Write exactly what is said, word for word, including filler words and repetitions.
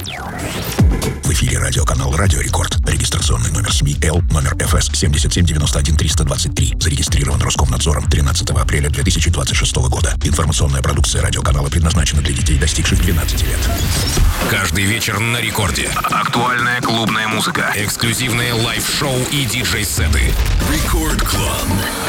В эфире радиоканал «Радио Рекорд». Регистрационный номер СМИ Л, номер эф эс семь семь девять один три два три. Зарегистрирован Роскомнадзором тринадцатого апреля две тысячи двадцать шестого года. Информационная продукция радиоканала предназначена для детей, достигших двенадцати лет. Каждый вечер на Рекорде. Актуальная клубная музыка, эксклюзивные лайв-шоу и диджей-сеты. Рекорд Клаб.